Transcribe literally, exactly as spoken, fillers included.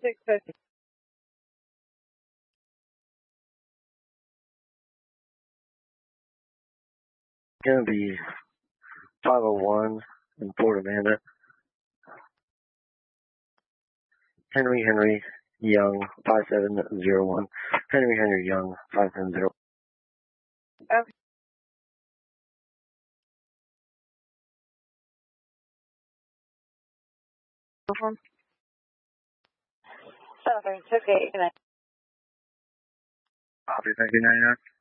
six fifty. Gonna be five oh one in Port Amanda. Henry Henry Young five seven zero one. Henry Henry Young five seven zero. Okay. Southern, took eight. Copy, thank you, nine nine.